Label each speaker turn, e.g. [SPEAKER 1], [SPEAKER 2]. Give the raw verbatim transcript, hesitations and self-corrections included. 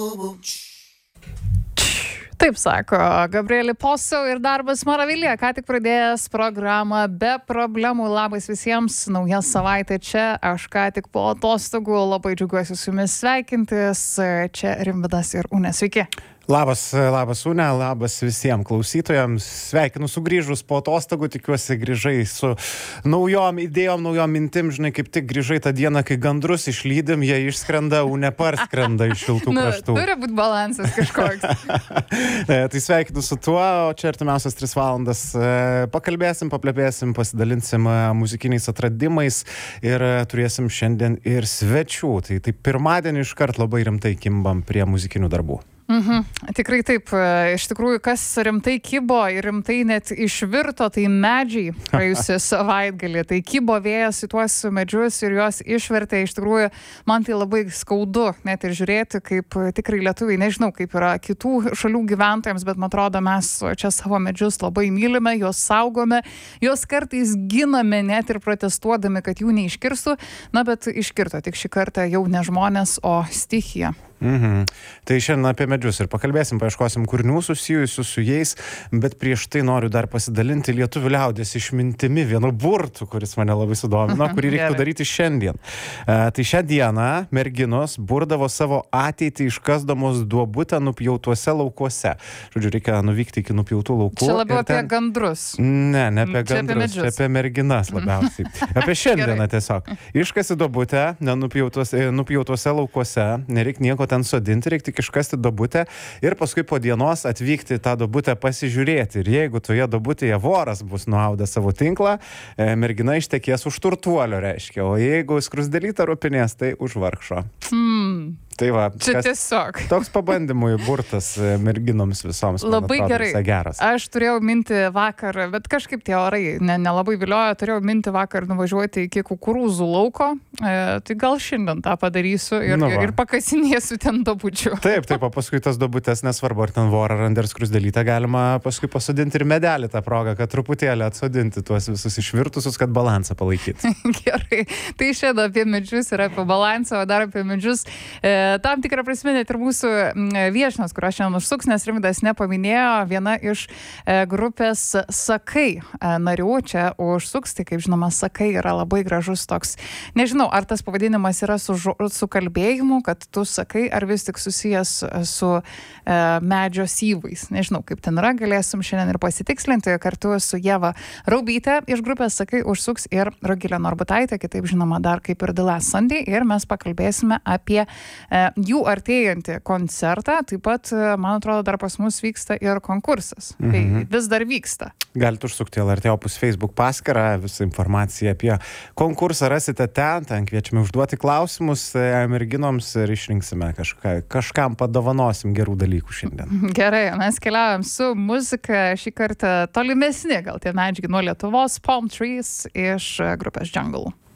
[SPEAKER 1] Taip sako Gabrielė Poso ir darbas Maravilija, ką tik pradėjęs programą Be problemų. Labas visiems, nauja savaitė čia, aš ką tik po atostogų, labai džiaugiuosi su jumis sveikintis, čia Rimvydas ir Unė, sveiki.
[SPEAKER 2] Labas, labas Unė, labas visiems klausytojams, sveikinu sugrįžus po atostogų, tikiuosi grįžai su naujom idėjom, naujom mintim, žinai, kaip tik grįžai tą dieną, kai gandrus išlydim, jie išskrenda, Unė parskrenda iš šiltų kraštų.
[SPEAKER 1] Nu, turi būti balansas kažkoks.
[SPEAKER 2] Tai sveikinu su tuo, o čia artimiausias tris valandas pakalbėsim, paplepėsim, pasidalinsim muzikiniais atradimais ir turėsim šiandien ir svečių. Tai, tai pirmadienį iškart labai rimtai kimbam prie muzikinių darbų.
[SPEAKER 1] Mhm. Tikrai taip, iš tikrųjų, kas rimtai kibo ir rimtai net išvirto, tai medžiai praėjusią savaitgalį. Tai kibo vėjas į tuos medžius ir juos išvertė. Iš tikrųjų, man tai labai skaudu net ir žiūrėti, kaip tikrai lietuviai, nežinau, kaip yra kitų šalių gyventojams, bet man atrodo, mes čia savo medžius labai mylime, juos saugome, juos kartais giname net ir protestuodami, kad jų neiškirstų. Na, bet iškirto tik šį kartą jau ne žmonės, o stichija.
[SPEAKER 2] Mhm. Tai šiandien apie medžius ir pakalbėsim, paieškosim kūrinių susijusių su jais, bet prieš tai noriu dar pasidalinti lietuvių liaudės išmintimi vienu burtu, kuris mane labai sudomino, kurį reiktų daryti šiandien. E, tai šią dieną merginos burdavo savo ateitį iškasdamos duobutę nupjautuose laukuose. Žodžiu, reikia nuvykti iki nupjautų laukų.
[SPEAKER 1] Čia labiau apie
[SPEAKER 2] ten...
[SPEAKER 1] gandrus.
[SPEAKER 2] Ne, ne apie
[SPEAKER 1] čia
[SPEAKER 2] gandrus,
[SPEAKER 1] apie
[SPEAKER 2] čia apie merginas labiausiai. Apie šiandieną tiesiog. Iškasi duobutę nupjautuose laukuose, nereik nieko ten sodinti, reikia tik iškasti duobutę ir paskui po dienos atvykti tą duobutę pasižiūrėti. Ir jeigu toje duobutėje voras bus nuaudęs savo tinklą, mergina ištekės už turtuolio, reiškia. O jeigu skruzdėlytę rūpinės, tai už vargšo.
[SPEAKER 1] Hmm.
[SPEAKER 2] Tai va,
[SPEAKER 1] čia
[SPEAKER 2] kas,
[SPEAKER 1] tiesiog.
[SPEAKER 2] Toks pabandymui burtas merginoms visoms.
[SPEAKER 1] Labai
[SPEAKER 2] atrodo,
[SPEAKER 1] gerai.
[SPEAKER 2] Geras.
[SPEAKER 1] Aš turėjau mintį vakar, bet kažkaip tie orai ne, nelabai viliojo, turėjau mintį vakar nuvažiuoti iki kukurūzų lauko. E, tai gal šiandien tą padarysiu ir,
[SPEAKER 2] nu
[SPEAKER 1] ir pakasinėsiu ten duobučių.
[SPEAKER 2] Taip, taip, o paskui tas duobutės, nesvarbu, ar ten vorą ar skruzdėlytę, galima paskui pasodinti ir medelį tą progą, kad truputėlį atsodinti tuos visus išvirtusius, kad balansą palaikyti.
[SPEAKER 1] Gerai. Tai šiandien apie medžius ir apie balansą, o dar apie medžius. E, tam tikrą prasme net ir mūsų viešnios, kurios šiandien užsuks, nes Rimvydas nepaminėjo, viena iš e, grupės Sakai e, narių čia užsuks. Tai kaip žinoma, Sakai yra labai gražus toks, nežinau, ar tas pavadinimas yra su, su kalbėjimu, kad tu sakai, ar vis tik susijęs su e, medžio syvais. Nežinau, kaip ten yra, galėsim šiandien ir pasitikslinti kartu su Ieva Raubytė iš grupės Sakai užsuks ir Rugilė Norbutaitė, kitaip žinoma dar kaip ir The Last Sunday, ir mes pakalbėsime apie e, jų artėjantį koncertą. Taip pat, man atrodo, dar pas mus vyksta ir konkursas. Mhm. Tai vis dar vyksta.
[SPEAKER 2] Galite užsukti L R T Opus Facebook paskyrą, visą informaciją apie konkursą rasite ten, ten kviečiame užduoti klausimus merginoms ir išrinksime kažką, kažkam padovanosim gerų dalykų šiandien.
[SPEAKER 1] Gerai, mes keliaujam su muzika, šį kartą tolimesni, gal tie medžiai nuo Lietuvos, Palm Trees iš grupės Jungle.